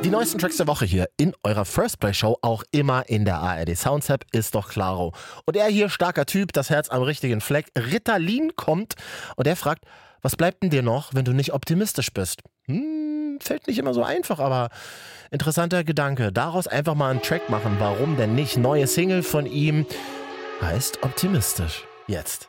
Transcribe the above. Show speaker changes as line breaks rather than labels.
Die neuesten Tracks der Woche hier in eurer First Play Show, auch immer in der ARD Sounds-App, ist doch klaro. Und er hier, starker Typ, das Herz am richtigen Fleck, Ritalin kommt und er fragt, was bleibt denn dir noch, wenn du nicht optimistisch bist? Fällt nicht immer so einfach, aber interessanter Gedanke. Daraus einfach mal einen Track machen, warum denn nicht? Neue Single von ihm heißt Optimistisch. Jetzt.